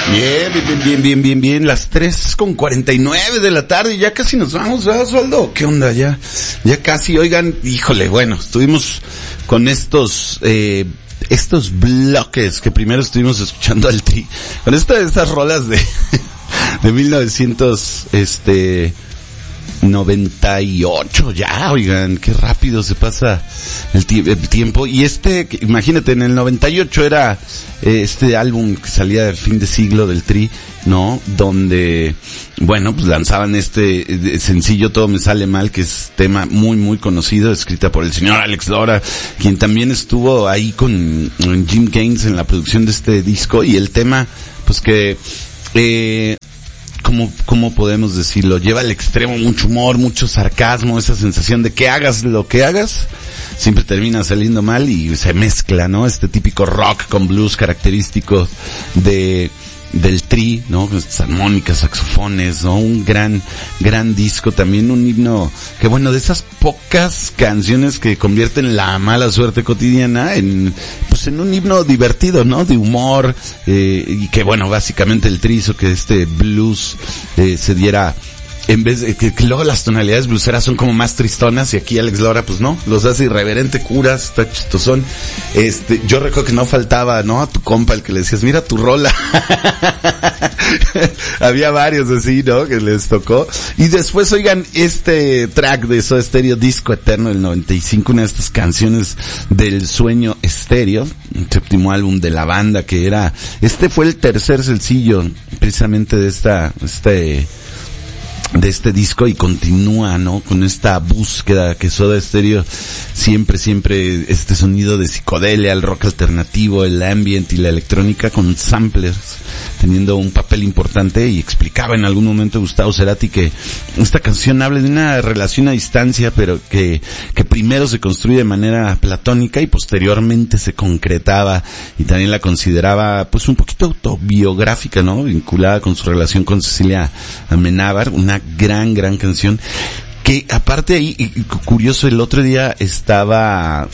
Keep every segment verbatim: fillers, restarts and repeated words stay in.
Bien, bien, bien, bien, bien, bien, las tres con cuarenta y nueve de la tarde, ya casi nos vamos, ¿verdad, Osvaldo? ¿Qué onda? Ya, ya casi, oigan, híjole, bueno, estuvimos con estos, eh, estos bloques que primero estuvimos escuchando al Tri, con esta, estas rolas de, de mil novecientos, este, noventa y ocho, ya, oigan, qué rápido se pasa el, tie- el tiempo. Y este, imagínate, en el noventa y ocho era eh, este álbum que salía del fin de siglo del Tri, ¿no? Donde, bueno, pues lanzaban este eh, sencillo Todo Me Sale Mal, que es tema muy, muy conocido, escrita por el señor Alex Lora, quien también estuvo ahí con, con Jim Gaines en la producción de este disco. Y el tema, pues que, eh, ¿Cómo, cómo podemos decirlo? Lleva al extremo mucho humor, mucho sarcasmo, esa sensación de que hagas lo que hagas, siempre termina saliendo mal y se mezcla, ¿no? Este típico rock con blues característico de del Tri, ¿no? Armónicas, saxofones, ¿no? Un gran, gran disco, también un himno, que bueno, de esas pocas canciones que convierten la mala suerte cotidiana en, pues en un himno divertido, ¿no? De humor, eh, y que bueno, básicamente el Tri hizo que este blues, eh, se diera, en vez de que, que luego las tonalidades blueseras son como más tristonas y aquí Alex Lora pues no, los hace irreverente, curas, está chistosón. Este, yo recuerdo que no faltaba, ¿no? A tu compa el que le decías, mira tu rola. Había varios así, ¿no? Que les tocó. Y después, oigan, este track de Soda Stereo, Disco Eterno del noventa y cinco, una de estas canciones del Sueño Estéreo, un séptimo álbum de la banda que era, este fue el tercer sencillo precisamente de esta, este, de este disco y continúa, ¿no? Con esta búsqueda que Soda Stereo siempre, siempre este sonido de psicodelia, el rock alternativo, el ambient y la electrónica con samplers teniendo un papel importante. Y explicaba en algún momento Gustavo Cerati que esta canción habla de una relación a distancia, pero que, que primero se construye de manera platónica y posteriormente se concretaba, y también la consideraba pues un poquito autobiográfica, ¿no? Vinculada con su relación con Cecilia Amenábar, una gran, gran canción que aparte ahí, y, y, curioso, el otro día estaba,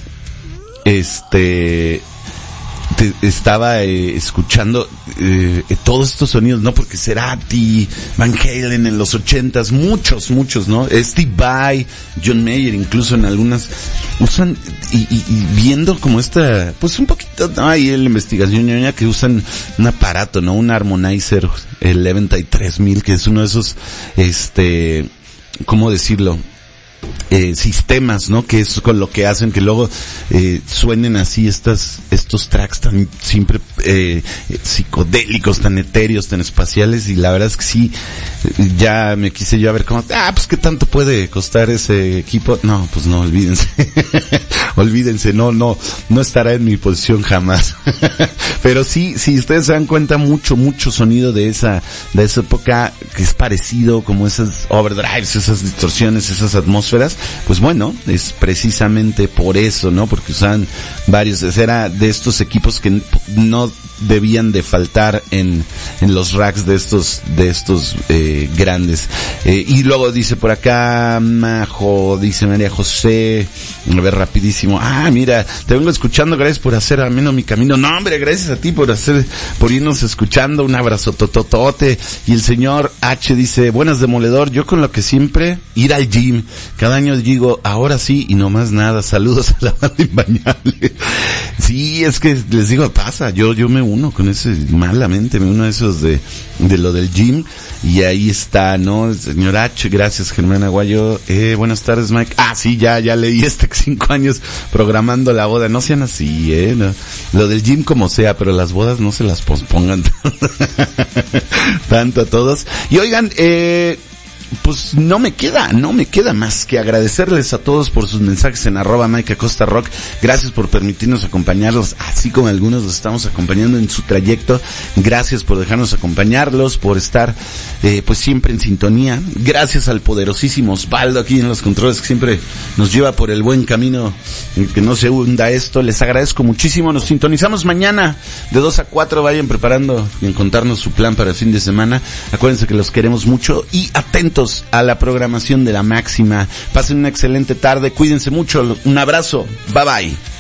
este, te, estaba eh, escuchando eh, todos estos sonidos, ¿no? Porque Cerati, Van Halen en los ochentas, muchos, muchos, ¿no? Steve Vai, John Mayer, incluso en algunas, usan, y, y, y viendo como esta, pues un poquito, ¿no? Ahí en la investigación ñoña que usan un aparato, ¿no? Un Harmonizer, el noventa y tres mil, que es uno de esos, este, ¿cómo decirlo? Eh, sistemas, ¿no? Que es con lo que hacen que luego eh, suenen así estas estos tracks tan siempre eh, psicodélicos, tan etéreos, tan espaciales. Y la verdad es que sí, ya me quise yo a ver cómo, ah, pues qué tanto puede costar ese equipo. No, pues no, olvídense. Olvídense, no, no, no estará en mi posición jamás. Pero sí, si ustedes se dan cuenta, mucho, mucho sonido de esa, de esa época que es parecido, como esas overdrives, esas distorsiones, esas atmósferas. Pues bueno, es precisamente por eso, ¿no? Porque usaban varios, era de estos equipos que no debían de faltar en, en los racks de estos, de estos, eh, grandes. Eh, y luego dice por acá, Majo, dice María José, a ver rapidísimo, ah, mira, te vengo escuchando, gracias por hacer ameno mi camino. No, hombre, gracias a ti por hacer, por irnos escuchando, un abrazo tototote. Y el señor H dice, buenas demoledor, yo con lo que siempre, ir al gym, cada año digo, ahora sí, y no más nada, saludos a la banda Imbañable. Sí, es que les digo, pasa, yo, yo me uno con ese, malamente, me uno a esos de, de lo del gym, y ahí está, ¿no? El señor H, gracias Germán Aguayo, eh, buenas tardes Mike, ah, sí, ya, ya leí este, cinco años programando la boda, no sean así, eh, no. Lo del gym como sea, pero las bodas no se las pospongan tanto a todos. Y oigan, eh, pues no me queda, no me queda más que agradecerles a todos por sus mensajes en arroba Mike Acosta Rock. Gracias por permitirnos acompañarlos, así como algunos los estamos acompañando en su trayecto. Gracias por dejarnos acompañarlos, por estar eh, pues siempre en sintonía. Gracias al poderosísimo Osvaldo aquí en los controles, que siempre nos lleva por el buen camino, que no se hunda esto. Les agradezco muchísimo. Nos sintonizamos mañana de dos a cuatro. Vayan preparando y contarnos su plan para el fin de semana. Acuérdense que los queremos mucho y atentos a la programación de La Máxima. Pasen una excelente tarde, cuídense mucho, un abrazo, bye bye.